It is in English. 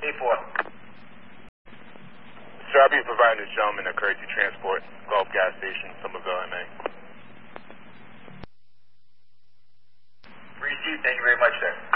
8-4. Sir, I'll be providing this gentleman a courtesy transport, Gulf Gas Station, Somerville, MA. Received. Thank you very much, sir.